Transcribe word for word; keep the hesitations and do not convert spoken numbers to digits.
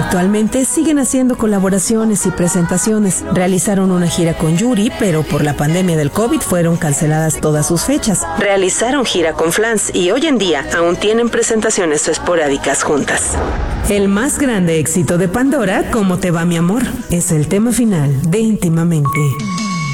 Actualmente siguen haciendo colaboraciones y presentaciones. Realizaron una gira con Yuri, pero por la pandemia del COVID fueron canceladas todas sus fechas. Realizaron gira con Flans y hoy en día aún tienen presentaciones esporádicas juntas. El más grande éxito de Pandora, ¿Cómo te va mi amor?, es el tema final de Íntimamente.